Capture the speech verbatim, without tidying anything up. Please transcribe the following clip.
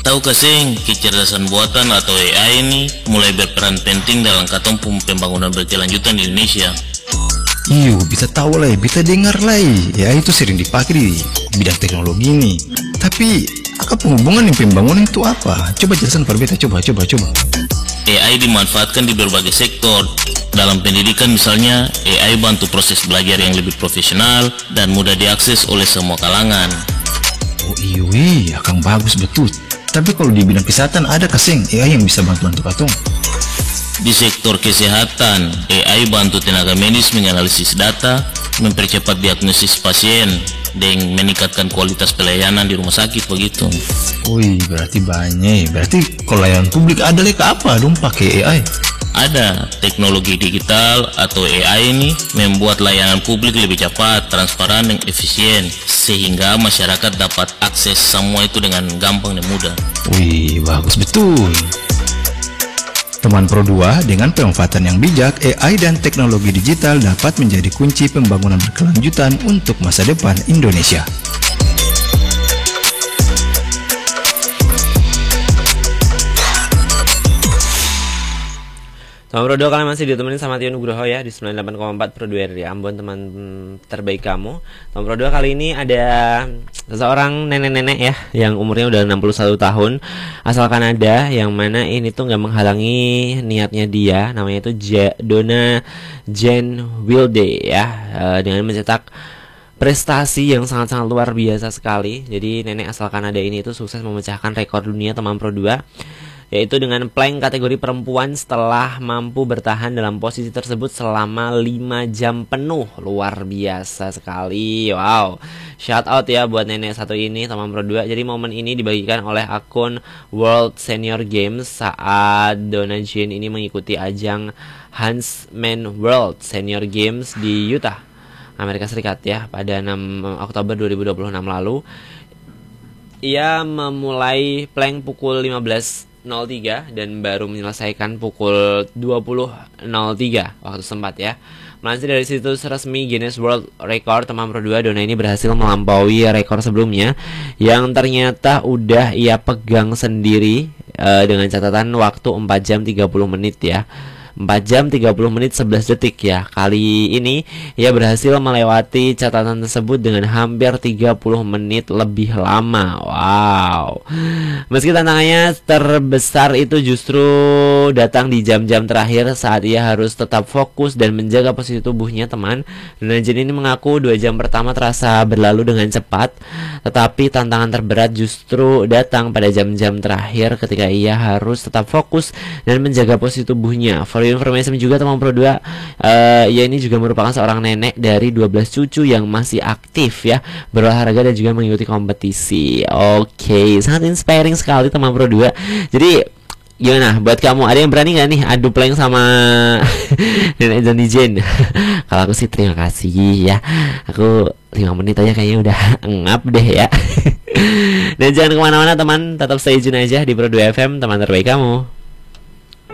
Tahu kasing kecerdasan buatan atau A I ini mulai berperan penting dalam katong pembangunan berkelanjutan di Indonesia. Iyo, bisa tahu lah, bisa dengar lah. Ya itu sering dipakai di bidang teknologi ini. Tapi, apa penghubungan dengan pembangunan itu apa? Coba jelaskan perbeda, coba, coba, coba. A I dimanfaatkan di berbagai sektor. Dalam pendidikan misalnya, A I bantu proses belajar yang lebih profesional dan mudah diakses oleh semua kalangan. Oh iyo, iya, akan bagus betul. Tapi kalau di bidang kesehatan ada kasing A I yang bisa bantu-bantu katong? Di sektor kesehatan, A I bantu tenaga medis menganalisis data, mempercepat diagnosis pasien, dan meningkatkan kualitas pelayanan di rumah sakit begitu. Wih, berarti banyak. Berarti kalau layanan publik ada lek apa dong pakai A I? Ada teknologi digital atau A I ini membuat layanan publik lebih cepat, transparan, dan efisien, sehingga masyarakat dapat akses semua itu dengan gampang dan mudah. Wih, bagus betul. Teman Pro dua, dengan pemanfaatan yang bijak, A I dan teknologi digital dapat menjadi kunci pembangunan berkelanjutan untuk masa depan Indonesia. Teman Pro dua, kalian masih ditemenin sama Tio Nugroho ya di sembilan puluh delapan koma empat Pro dua R I Ambon, teman terbaik kamu. Teman Pro dua, kali ini ada seseorang nenek-nenek ya yang umurnya udah enam puluh satu tahun, asal Kanada, yang mana ini tuh nggak menghalangi niatnya dia. Namanya itu J Donna Jane Wilde ya, uh, dengan mencetak prestasi yang sangat-sangat luar biasa sekali. Jadi nenek asal Kanada ini itu sukses memecahkan rekor dunia teman Pro dua, yaitu dengan plank kategori perempuan setelah mampu bertahan dalam posisi tersebut selama lima jam penuh. Luar biasa sekali. Wow, shout out ya buat nenek satu ini teman Pro dua. Jadi momen ini dibagikan oleh akun World Senior Games saat Donna Jane ini mengikuti ajang Huntsman World Senior Games di Utah, Amerika Serikat ya, pada enam Oktober dua ribu dua puluh enam lalu. Ia memulai plank pukul lima belas nol tiga dan baru menyelesaikan pukul dua puluh nol tiga waktu sempat ya. Melansir dari situs resmi Guinness World Record, teman Pro dua, Donna ini berhasil melampaui rekor sebelumnya yang ternyata udah ia pegang sendiri uh, dengan catatan waktu empat jam tiga puluh menit ya. empat jam tiga puluh menit sebelas detik ya. Kali ini ia berhasil melewati catatan tersebut dengan hampir tiga puluh menit lebih lama. Wow. Meski tantangannya terbesar itu justru datang di jam-jam terakhir saat ia harus tetap fokus dan menjaga posisi tubuhnya, teman. Donna Jane ini mengaku dua jam pertama terasa berlalu dengan cepat, tetapi tantangan terberat justru datang pada jam-jam terakhir ketika ia harus tetap fokus dan menjaga posisi tubuhnya. For informasi juga teman Pro dua, uh, ia ini juga merupakan seorang nenek dari dua belas cucu yang masih aktif ya, berolahraga dan juga mengikuti kompetisi. Oke, okay, sangat inspiring sekali teman Pro dua. Jadi gimana buat kamu, ada yang berani gak nih adu plank sama nenek Donna Jane? Kalau aku sih terima kasih ya, aku lima menit aja kayaknya udah ngap deh ya. Dan jangan kemana-mana teman, tetap stay tune aja di Pro dua F M, teman terbaik kamu.